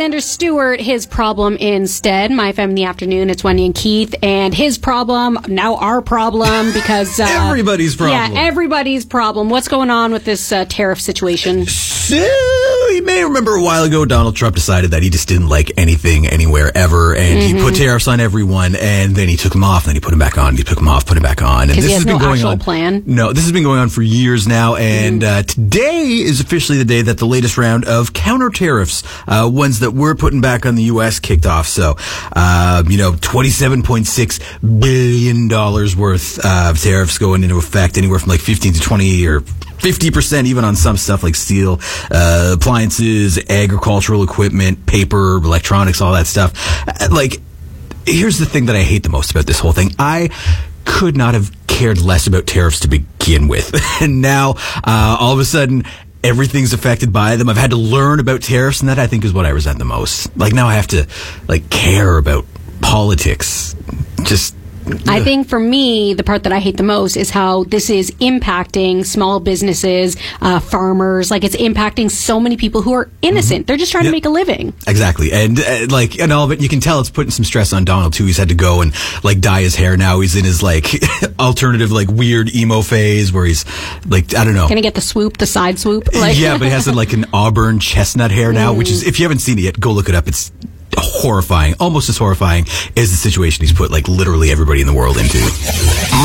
Alexander Stewart, his problem instead. My FM in the afternoon, it's Wendy and Keith, and his problem, now our problem, because... everybody's problem. Yeah, everybody's problem. What's going on with this tariff situation? So, you may remember a while ago, Donald Trump decided that he just didn't like anything, anywhere, ever, and he put tariffs on everyone, and then he took them off, and then he put them back on, he took them off, put them back on. Because he has no actual plan? No, this has been going on for years now, and today is officially the day that the latest round of counter tariffs, ones that we're putting back on the U.S., kicked off. So, $27.6 billion worth of tariffs going into effect, anywhere from like 15 to 20 or 50% even on some stuff like steel, appliances, agricultural equipment, paper, electronics, all that stuff. Here's the thing that I hate the most about this whole thing. I could not have cared less about tariffs to begin with. And now, all of a sudden, everything's affected by them. I've had to learn about tariffs, and that I think is what I resent the most. Now I have to, care about politics. I think for me, the part that I hate the most is how this is impacting small businesses, farmers. It's impacting so many people who are innocent. They're just trying to make a living. Exactly. And and all of it, you can tell it's putting some stress on Donald too. He's had to go and dye his hair now. He's in his alternative weird emo phase where he's I don't know. Can he get the side swoop? Yeah, but he has an auburn chestnut hair now, which is, if you haven't seen it yet, go look it up. It's horrifying, almost as horrifying as the situation he's put literally everybody in the world into.